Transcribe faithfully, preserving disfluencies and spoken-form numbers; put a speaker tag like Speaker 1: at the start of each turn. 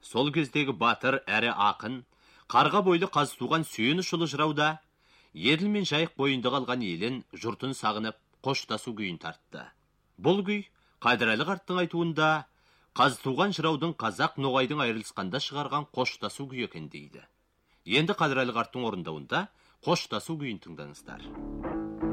Speaker 1: Сол кездегі батыр әрі ақын, қарға бойлы Қазтуған Сүйеніш ұлы жырауда, Еділ мен Жайық бойында қалған елін жұртын сағынып қоштасу күйін тартты. Бұл күй Қадірәлі қарттың айтуында Қазтуған жыраудың қазақ ноғайдың айырылысқанда шығарған қоштасу күйі екен дейді. Енді Қадірәлі қарттың орындауында қоштасу күйін тыңдаңыздар.